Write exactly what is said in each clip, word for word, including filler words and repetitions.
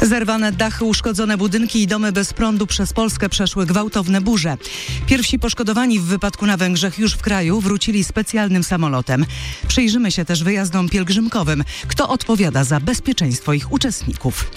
Zerwane dachy, uszkodzone budynki i domy bez prądu przez Polskę przeszły gwałtowne burze. Pierwsi poszkodowani w wypadku na Węgrzech już w kraju wrócili specjalnym samolotem. Przyjrzymy się też wyjazdom pielgrzymkowym. Kto odpowiada za bezpieczeństwo ich uczestników?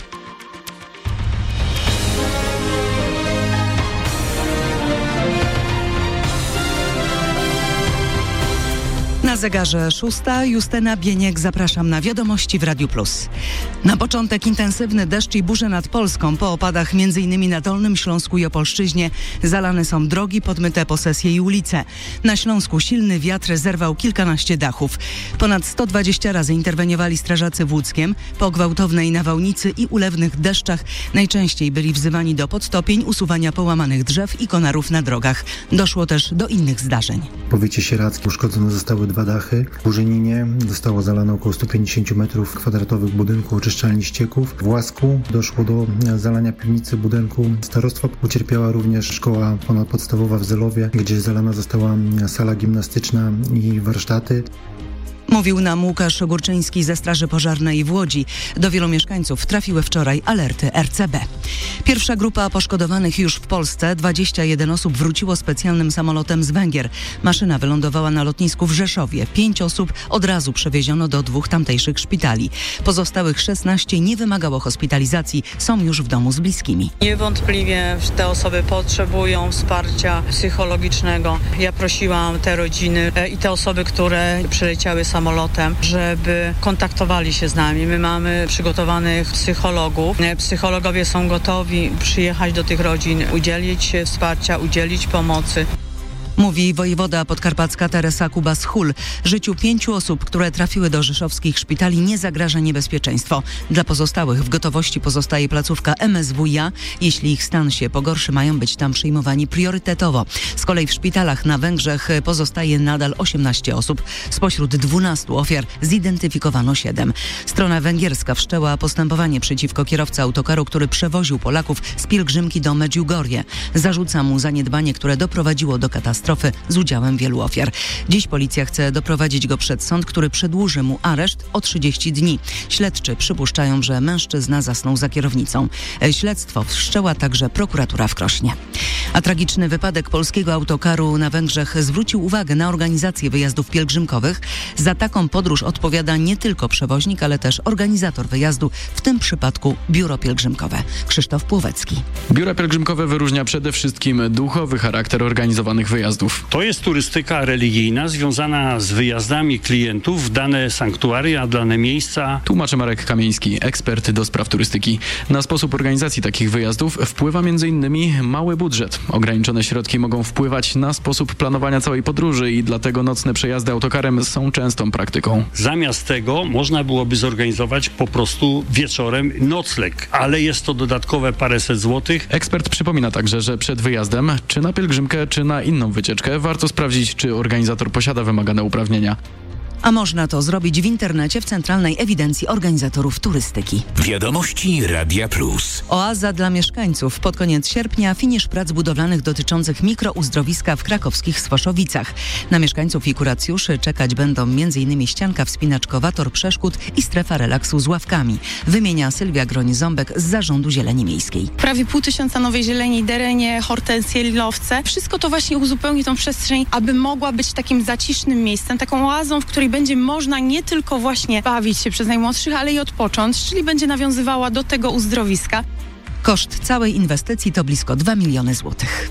Na zegarze szósta, Justyna Bieniek, zapraszam na wiadomości w Radiu Plus. Na początek intensywny deszcz i burze nad Polską. Po opadach m.in. na Dolnym Śląsku i Opolszczyźnie zalane są drogi, podmyte posesje i ulice. Na Śląsku silny wiatr zerwał kilkanaście dachów. Ponad sto dwadzieścia razy interweniowali strażacy w Łódzkiem. Po gwałtownej nawałnicy i ulewnych deszczach najczęściej byli wzywani do podtopień, usuwania połamanych drzew i konarów na drogach. Doszło też do innych zdarzeń. W powiecie sieradzkim uszkodzone zostały dwa dachy. W Burzyninie zostało zalane około sto pięćdziesiąt metrów kwadratowych budynku oczyszczalni ścieków. W Łasku doszło do zalania piwnicy budynku starostwa. Ucierpiała również szkoła ponadpodstawowa w Zelowie, gdzie zalana została sala gimnastyczna i warsztaty. Mówił nam Łukasz Górczyński ze Straży Pożarnej w Łodzi. Do wielu mieszkańców trafiły wczoraj alerty R C B. Pierwsza grupa poszkodowanych już w Polsce. dwadzieścia jeden osób wróciło specjalnym samolotem z Węgier. Maszyna wylądowała na lotnisku w Rzeszowie. Pięć osób od razu przewieziono do dwóch tamtejszych szpitali. Pozostałych szesnaście nie wymagało hospitalizacji. Są już w domu z bliskimi. Niewątpliwie te osoby potrzebują wsparcia psychologicznego. Ja prosiłam te rodziny i te osoby, które przyleciały samolotem, żeby kontaktowali się z nami. My mamy przygotowanych psychologów. Psychologowie są gotowi przyjechać do tych rodzin, udzielić wsparcia, udzielić pomocy. Mówi wojewoda podkarpacka Teresa Kubas-Hul. Życiu pięciu osób, które trafiły do rzeszowskich szpitali, nie zagraża niebezpieczeństwo. Dla pozostałych w gotowości pozostaje placówka M S W iA. Jeśli ich stan się pogorszy, mają być tam przyjmowani priorytetowo. Z kolei w szpitalach na Węgrzech pozostaje nadal osiemnaście osób. Spośród dwunastu ofiar zidentyfikowano siedem. Strona węgierska wszczęła postępowanie przeciwko kierowcy autokaru, który przewoził Polaków z pielgrzymki do Medjugorje. Zarzuca mu zaniedbanie, które doprowadziło do katastrofy z udziałem wielu ofiar. Dziś policja chce doprowadzić go przed sąd, który przedłuży mu areszt o trzydzieści dni. Śledczy przypuszczają, że mężczyzna zasnął za kierownicą. Śledztwo wszczęła także prokuratura w Krośnie. A tragiczny wypadek polskiego autokaru na Węgrzech zwrócił uwagę na organizację wyjazdów pielgrzymkowych. Za taką podróż odpowiada nie tylko przewoźnik, ale też organizator wyjazdu, w tym przypadku biuro pielgrzymkowe. Krzysztof Płowecki. Biura pielgrzymkowe wyróżnia przede wszystkim duchowy charakter organizowanych wyjazdów. To jest turystyka religijna związana z wyjazdami klientów w dane sanktuaria, dane miejsca. Tłumaczy Marek Kamieński, ekspert do spraw turystyki. Na sposób organizacji takich wyjazdów wpływa między innymi mały budżet. Ograniczone środki mogą wpływać na sposób planowania całej podróży i dlatego nocne przejazdy autokarem są częstą praktyką. Zamiast tego można byłoby zorganizować po prostu wieczorem nocleg, ale jest to dodatkowe paręset złotych. Ekspert przypomina także, że przed wyjazdem, czy na pielgrzymkę, czy na inną wycieczkę, warto sprawdzić, czy organizator posiada wymagane uprawnienia. A można to zrobić w internecie w Centralnej Ewidencji Organizatorów Turystyki. Wiadomości Radia Plus. Oaza dla mieszkańców. Pod koniec sierpnia finisz prac budowlanych dotyczących mikrouzdrowiska w krakowskich Swoszowicach. Na mieszkańców i kuracjuszy czekać będą m.in. ścianka wspinaczkowa, tor przeszkód i strefa relaksu z ławkami. Wymienia Sylwia Groń-Ząbek z Zarządu Zieleni Miejskiej. Prawie pół tysiąca nowej zieleni, derenie, hortensje, lilowce. Wszystko to właśnie uzupełni tą przestrzeń, aby mogła być takim zacisznym miejscem, taką oazą, w której będzie można nie tylko właśnie bawić się przez najmłodszych, ale i odpocząć, czyli będzie nawiązywała do tego uzdrowiska. Koszt całej inwestycji to blisko dwa miliony złotych.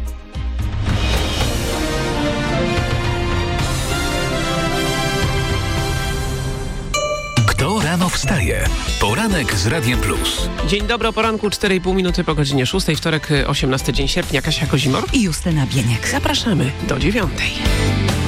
Kto rano wstaje? Poranek z Radiem Plus. Dzień dobry, o poranku, cztery i pół minuty po godzinie szóstej, wtorek, osiemnasty dzień sierpnia. Kasia Kozimor i Justyna Bieniek. Zapraszamy do dziewiątej.